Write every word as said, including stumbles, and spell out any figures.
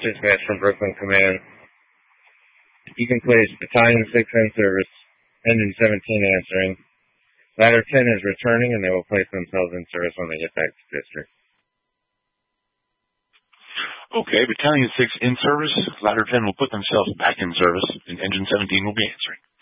dispatch from Brooklyn Command. You can place Battalion six in service, Engine seventeen answering. Ladder ten is returning, and they will place themselves in service when they get back to district. Okay, Battalion six in service. Ladder ten will put themselves back in service, and Engine seventeen will be answering.